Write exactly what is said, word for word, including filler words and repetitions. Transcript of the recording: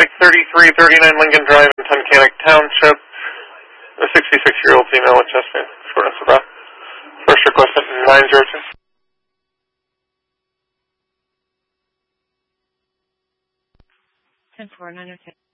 paramedic, thirty-three thirty-nine Lincoln Drive in Tunkhannock Township. A sixty-six-year-old female with chest pain, shortness of breath. First request at nine zero two. ten four nine oh two.